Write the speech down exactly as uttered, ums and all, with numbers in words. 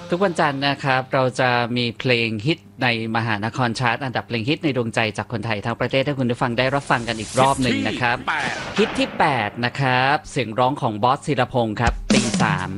ทุกวันจันทร์นะครับเราจะมีเพลงฮิตในมหานครชาร์ตอันดับเพลงฮิตในดวงใจจากคนไทยทั้งประเทศให้คุณได้ฟังได้รับฟังกันอีกรอบหนึ่งนะครับฮิตที่แปดนะครับเสียงร้องของบอสศิรพงศ์ครับตีสาม